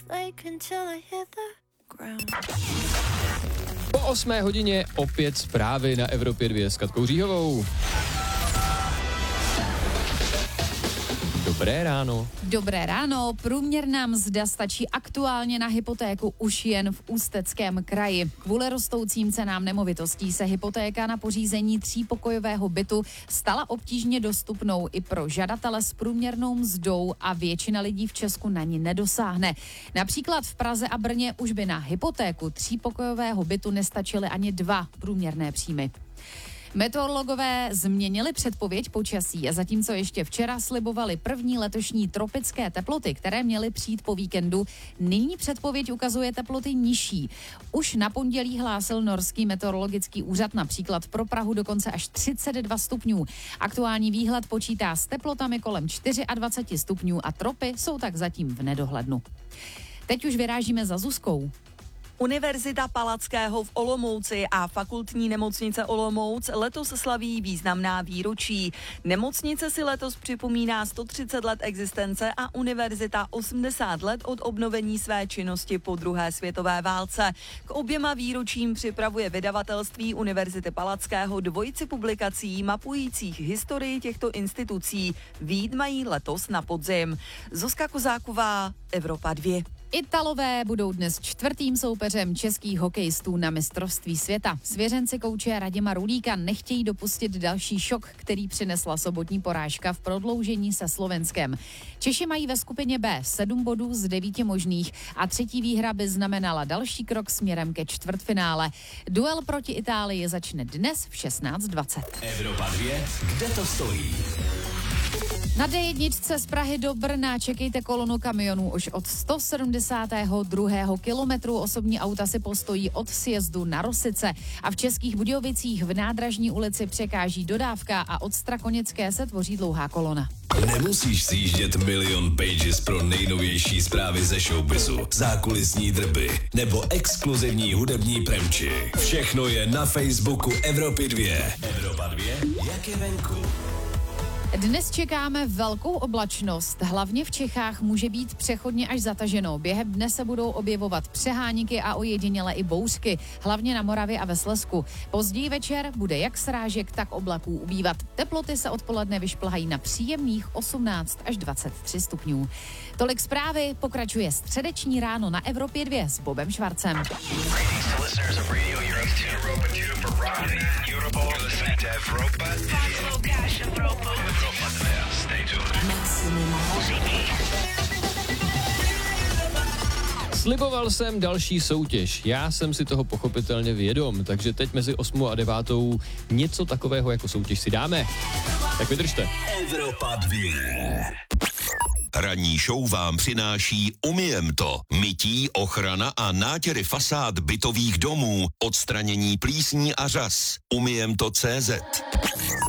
Po 8 hodině opět zprávy na Evropě 2 s Katkou Říhovou. Dobré ráno. Dobré ráno. Průměrná mzda stačí aktuálně na hypotéku už jen v Ústeckém kraji. Kvůli rostoucím cenám nemovitostí se hypotéka na pořízení 3pokojového bytu stala obtížně dostupnou i pro žadatele s průměrnou mzdou a většina lidí v Česku na ní nedosáhne. Například v Praze a Brně už by na hypotéku 3pokojového bytu nestačily ani 2 průměrné příjmy. Meteorologové změnili předpověď počasí a zatímco ještě včera slibovali první letošní tropické teploty, které měly přijít po víkendu, nyní předpověď ukazuje teploty nižší. Už na pondělí hlásil norský meteorologický úřad například pro Prahu dokonce až 32 stupňů. Aktuální výhled počítá s teplotami kolem 24 stupňů a tropy jsou tak zatím v nedohlednu. Teď už vyrážíme za Zuzkou. Univerzita Palackého v Olomouci a Fakultní nemocnice Olomouc letos slaví významná výročí. Nemocnice si letos připomíná 130 let existence a univerzita 80 let od obnovení své činnosti po druhé světové válce. K oběma výročím připravuje vydavatelství Univerzity Palackého dvojici publikací mapujících historii těchto institucí. Vyjít mají letos na podzim. Zuzka Kozáková, Evropa 2. Italové budou dnes 4. soupeřem českých hokejistů na mistrovství světa. Svěřenci kouče Radima Rulíka nechtějí dopustit další šok, který přinesla sobotní porážka v prodloužení se Slovenskem. Češi mají ve skupině B 7 bodů z 9 možných a 3. výhra by znamenala další krok směrem ke čtvrtfinále. Duel proti Itálii začne dnes v 16:20. Evropa 2, kde to stojí? Na D1 z Prahy do Brna čekejte kolonu kamionů už od 172. kilometru. Osobní auta si postojí od sjezdu na Rosice a v Českých Budějovicích v Nádražní ulici překáží dodávka a od Strakoněcké se tvoří dlouhá kolona. Nemusíš sjíždět milion pages pro nejnovější zprávy ze showbizu, zákulisní drby nebo exkluzivní hudební premči. Všechno je na Facebooku Evropy 2. Evropa 2, jak je venku? Dnes čekáme velkou oblačnost. Hlavně v Čechách může být přechodně až zataženo. Během dne se budou objevovat přeháníky a ojediněle i bouřky, hlavně na Moravě a ve Slezsku. Později večer bude jak srážek, tak oblaků ubývat. Teploty se odpoledne vyšplhají na příjemných 18 až 23 stupňů. Tolik zprávy, pokračuje středeční ráno na Evropě 2 s Bobem Švarcem. Sliboval jsem další soutěž. Já jsem si toho pochopitelně vědom, takže teď mezi 8 a 9 něco takového jako soutěž si dáme. Tak vydržte. Evropa 2. Ranní show vám přináší Umyjem to. Mytí, ochrana a nátěry fasád bytových domů, odstranění plísní a řas. Umyjem to CZ.